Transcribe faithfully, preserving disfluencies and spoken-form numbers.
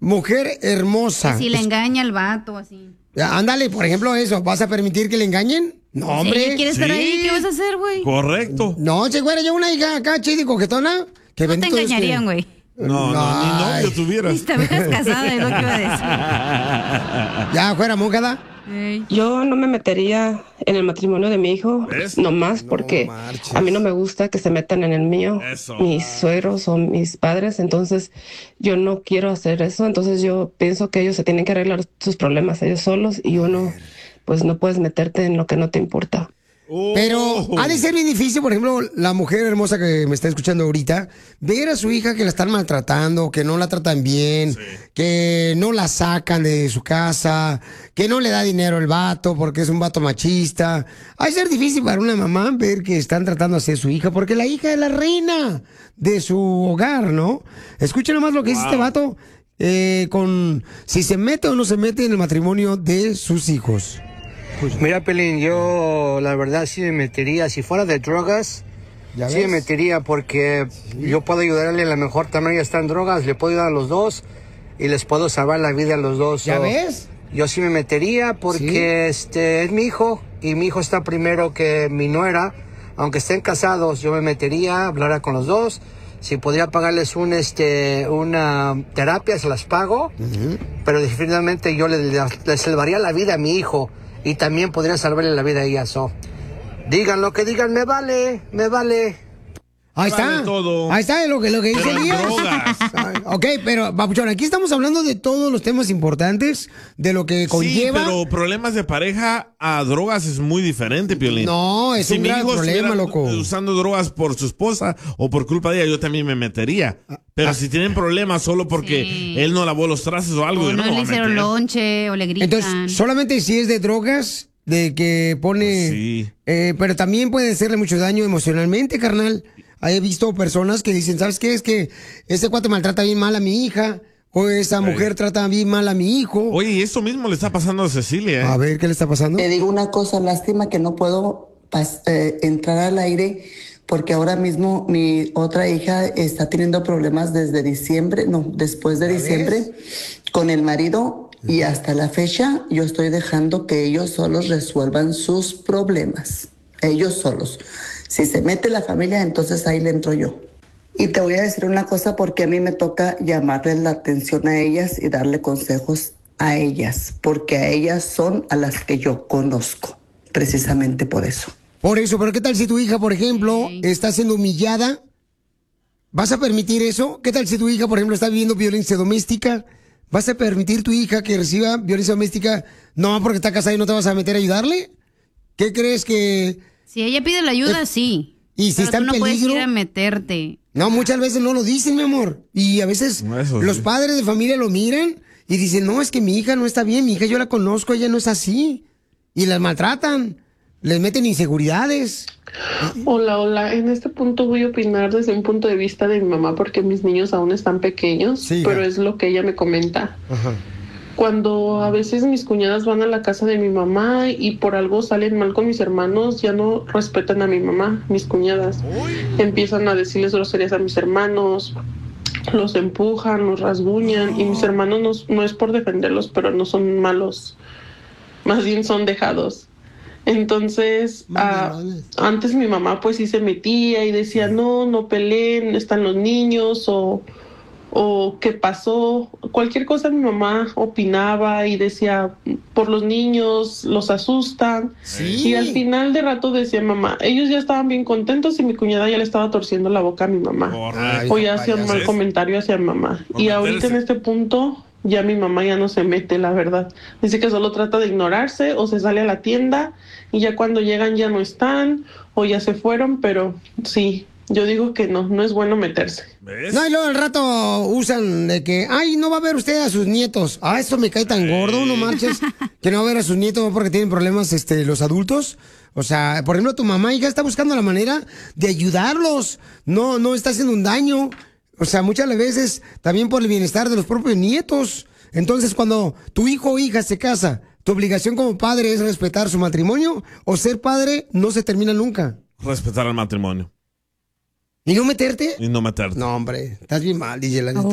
mujer hermosa. Que si le engaña al vato, así. Ándale, por ejemplo, eso. ¿Vas a permitir que le engañen? No, hombre. Sí, ¿quieres estar Sí. ahí? ¿Qué vas a hacer, güey? Correcto. No, che, güey, yo una hija acá, chida y coquetona. Que No te bendito Dios que- engañarían, güey. No, no, ni Ay. novio tuvieras. Si estuvieras casada, es lo que iba a Ya, fuera, monjada. decir. Yo no me metería en el matrimonio de mi hijo, ¿Ves? nomás porque marches. a mí no me gusta que se metan en el mío, Eso. mis suegros o mis padres, entonces yo no quiero hacer eso, entonces yo pienso que ellos se tienen que arreglar sus problemas ellos solos y uno pues no puedes meterte en lo que no te importa. Pero Oh. ha de ser bien difícil, por ejemplo, la mujer hermosa que me está escuchando ahorita, ver a su hija que la están maltratando, que no la tratan bien, que no la sacan de su casa, que no le da dinero el vato porque es un vato machista. Ha de ser difícil para una mamá ver que están tratando así a su hija, porque la hija es la reina de su hogar, ¿no? Escuchen nomás lo que dice este vato eh, con si se mete o no se mete en el matrimonio de sus hijos. Mira, Pelín, yo la verdad sí me metería, si fuera de drogas, ¿Ya sí ves? me metería porque yo puedo ayudarle, a lo mejor también ella está en drogas, le puedo ayudar a los dos y les puedo salvar la vida a los dos. ¿Ya So, ves? Yo sí me metería porque este es mi hijo y mi hijo está primero que mi nuera. Aunque estén casados, yo me metería, hablaría con los dos. Si podría pagarles un este una terapia, se las pago. Pero definitivamente yo le, le, le salvaría la vida a mi hijo y también podría salvarle la vida a ella. So, digan lo que digan, me vale, me vale. Ahí Vale está. todo. Ahí está lo que, lo que dice Pero en Elías. drogas. Ay, Ok, pero, Papuchón, aquí estamos hablando de todos los temas importantes, de lo que conlleva. Sí, pero problemas de pareja a drogas es muy diferente, Piolín. No, es un mi gran hijo problema, estuviera loco. usando drogas por su esposa o por culpa de ella, yo también me metería. Pero si tienen problemas solo porque Sí. él no lavó los trastes o algo, O yo no, no me le voy a hicieron meter. lonche o le gritan. Entonces, solamente si es de drogas, de que pone... Sí. eh, pero también puede hacerle mucho daño emocionalmente, carnal. He visto personas que dicen, ¿sabes qué? Es que ese cuate maltrata bien mal a mi hija, o esa mujer trata bien mal a mi hijo. Oye, y eso mismo le está pasando a Cecilia. ¿eh? A ver, ¿qué le está pasando? Te digo una cosa, lástima que no puedo pas- eh, entrar al aire porque ahora mismo mi otra hija está teniendo problemas desde diciembre, no, después de diciembre con el marido y hasta la fecha yo estoy dejando que ellos solos resuelvan sus problemas, ellos solos. Si se mete la familia, entonces ahí le entro yo. Y te voy a decir una cosa porque a mí me toca llamarles la atención a ellas y darle consejos a ellas, porque a ellas son a las que yo conozco, precisamente por eso. Por eso, pero ¿qué tal si tu hija, por ejemplo, está siendo humillada? ¿Vas a permitir eso? ¿Qué tal si tu hija, por ejemplo, está viviendo violencia doméstica? ¿Vas a permitir tu hija que reciba violencia doméstica no porque está casada y no te vas a meter a ayudarle? ¿Qué crees que...? Si ella pide la ayuda, Eh, sí. y si Pero está tú en no puedes peligro. ir a meterte. No, muchas veces no lo dicen, mi amor. Y a veces Eso los sí. padres de familia lo miran y dicen, no, es que mi hija no está bien, mi hija yo la conozco, ella no es así. Y las maltratan, les meten inseguridades. Hola, hola. En este punto voy a opinar desde un punto de vista de mi mamá porque mis niños aún están pequeños, Sí, pero hija. es lo que ella me comenta. Ajá. Cuando a veces mis cuñadas van a la casa de mi mamá y por algo salen mal con mis hermanos, ya no respetan a mi mamá, mis cuñadas. Empiezan a decirles groserías a mis hermanos, los empujan, los rasguñan y mis hermanos no, no es por defenderlos, pero no son malos, más bien son dejados. Entonces, ah, antes mi mamá pues sí se metía y decía, no, no peleen, están los niños o, o qué pasó. Cualquier cosa mi mamá opinaba y decía, por los niños, los asustan. Sí. Y al final de rato decía mamá, ellos ya estaban bien contentos y mi cuñada ya le estaba torciendo la boca a mi mamá. Correcto. O ya hacía un mal ¿Ves? comentario hacia mamá. Por Y ahorita meterse. en este punto ya mi mamá ya no se mete, la verdad. Dice que solo trata de ignorarse o se sale a la tienda y ya cuando llegan ya no están o ya se fueron, pero sí, yo digo que no, no es bueno meterse. ¿Ves? No, y luego al rato usan de que, ay, no va a ver usted a sus nietos. Ah, esto me cae tan gordo, no marches, que no va a ver a sus nietos porque tienen problemas este, los adultos. O sea, por ejemplo, tu mamá, hija, está buscando la manera de ayudarlos. No, no está haciendo un daño. O sea, muchas veces también por el bienestar de los propios nietos. Entonces, cuando tu hijo o hija se casa, tu obligación como padre es respetar su matrimonio o ser padre no se termina nunca. Respetar el matrimonio ¿Y no meterte? y no meterte. No, hombre, estás bien mal, D J, la neta.